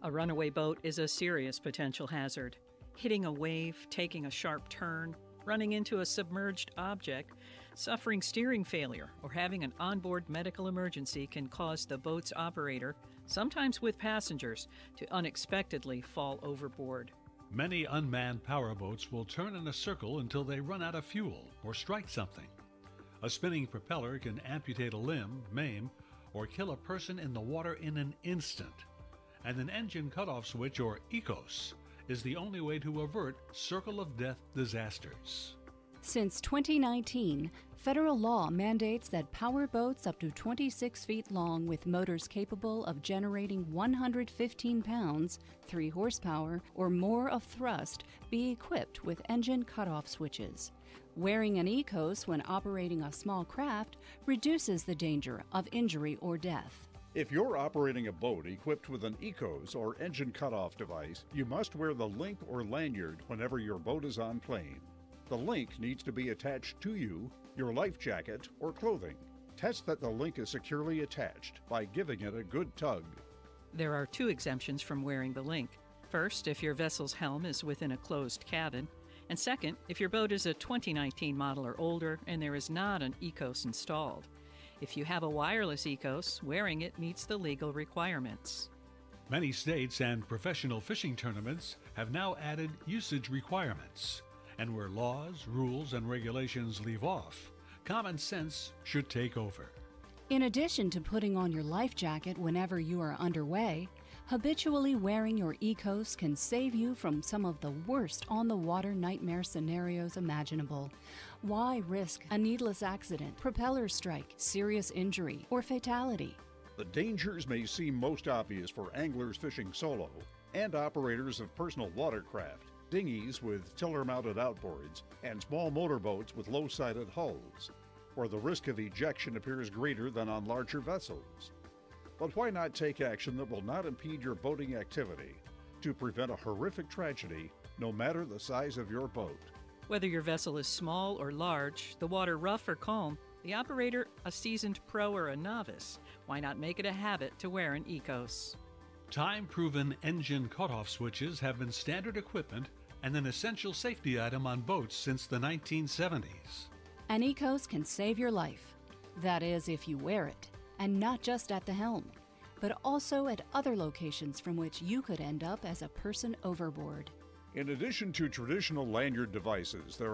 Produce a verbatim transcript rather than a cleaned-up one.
A runaway boat is a serious potential hazard. Hitting a wave, taking a sharp turn, running into a submerged object, suffering steering failure, or having an onboard medical emergency can cause the boat's operator, sometimes with passengers, to unexpectedly fall overboard. Many unmanned powerboats will turn in a circle until they run out of fuel or strike something. A spinning propeller can amputate a limb, maim, or kill a person in the water in an instant. And an engine cutoff switch, or E C O S, is the only way to avert circle of death disasters. Since twenty nineteen, federal law mandates that power boats up to twenty-six feet long with motors capable of generating one hundred fifteen pounds, three horsepower, or more of thrust be equipped with engine cutoff switches. Wearing an E C O S when operating a small craft reduces the danger of injury or death. If you're operating a boat equipped with an E C O S or engine cutoff device, you must wear the link or lanyard whenever your boat is on plane. The link needs to be attached to you, your life jacket, or clothing. Test that the link is securely attached by giving it a good tug. There are two exemptions from wearing the link. First, if your vessel's helm is within a closed cabin. And second, if your boat is a twenty nineteen model or older and there is not an E C O S installed. If you have a wireless E C O S, wearing it meets the legal requirements. Many states and professional fishing tournaments have now added usage requirements. And where laws, rules, and regulations leave off, common sense should take over. In addition to putting on your life jacket whenever you are underway, habitually wearing your E C O S can save you from some of the worst on-the-water nightmare scenarios imaginable. Why risk a needless accident, propeller strike, serious injury, or fatality? The dangers may seem most obvious for anglers fishing solo and operators of personal watercraft, dinghies with tiller-mounted outboards, and small motorboats with low-sided hulls, where the risk of ejection appears greater than on larger vessels. But why not take action that will not impede your boating activity to prevent a horrific tragedy, no matter the size of your boat? Whether your vessel is small or large, the water rough or calm, the operator a seasoned pro or a novice, why not make it a habit to wear an E C O S? Time-proven engine cutoff switches have been standard equipment and an essential safety item on boats since the nineteen seventies. An E C O S can save your life. That is, if you wear it, and not just at the helm, but also at other locations from which you could end up as a person overboard. In addition to traditional lanyard devices, there